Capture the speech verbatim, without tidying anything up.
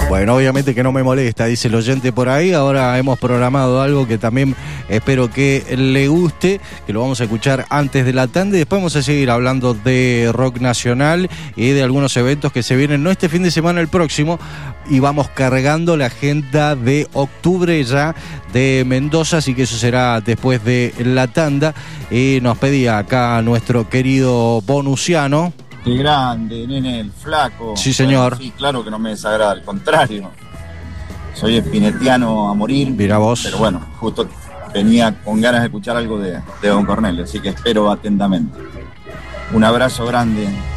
Bueno, obviamente que no me molesta, dice el oyente por ahí. Ahora hemos programado algo que también espero que le guste, que lo vamos a escuchar antes de la tanda, y después vamos a seguir hablando de rock nacional y de algunos eventos que se vienen, no este fin de semana, el próximo, y vamos cargando la agenda de octubre ya de Mendoza, así que eso será después de la tanda. Y nos pedía acá nuestro querido Bonuciano. Qué grande, nene, el flaco. Sí, señor. Bueno, sí, claro que no me desagrada, al contrario. Soy espinetiano a morir. Mira vos. Pero bueno, justo venía con ganas de escuchar algo de, de Don Cornelio, así que espero atentamente. Un abrazo grande